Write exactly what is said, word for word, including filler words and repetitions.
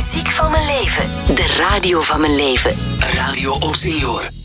muziek van mijn leven. De radio van mijn leven. Radio Obscure.